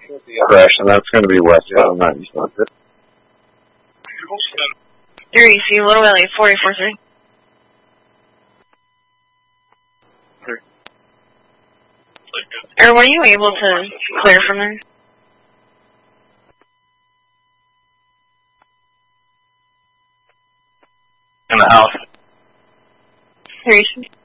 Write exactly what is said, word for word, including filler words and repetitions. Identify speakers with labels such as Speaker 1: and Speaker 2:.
Speaker 1: Crash, and that's going to be westbound ninety-seven.
Speaker 2: three C, Little Valley, forty-four three. Or were you able to clear from there?
Speaker 1: In the house.
Speaker 2: three C.